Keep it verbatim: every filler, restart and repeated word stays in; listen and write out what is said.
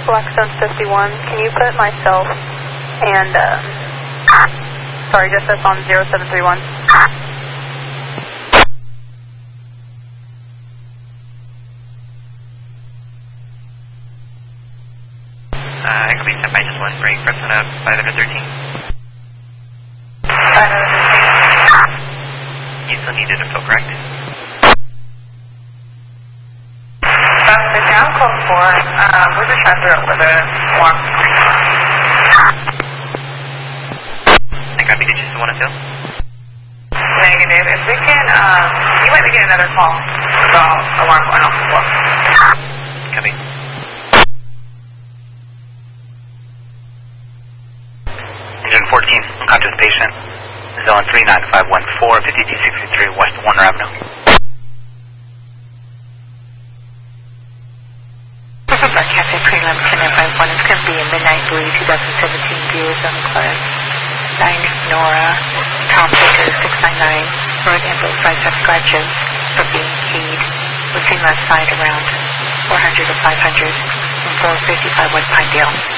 Blackstone fifty-one, can you put myself and, uh, sorry, just us on zero seven three one? Uh, I could be sent by just one break, person out five hundred thirteen. five hundred thirteen. You still needed a fill, correct? Um, the down code four, um, we're just trying to figure out where the alarm is coming from. I copy, did you still want to fill? Negative. If we can, um, you might be getting another call about alarm going off as well. Copy. Engine fourteen, contact the patient. Zone three nine five one four, fifty-two sixty-three West Warner Avenue. Broadcasting prelim ten nine five one. It's going to be a midnight blue twenty seventeen Buick on class nine Nora, Tom Baker six nine nine, right and both sides have scratches for being keyed. We've seen left side around four hundred to five hundred and four fifty-five West Pinedale.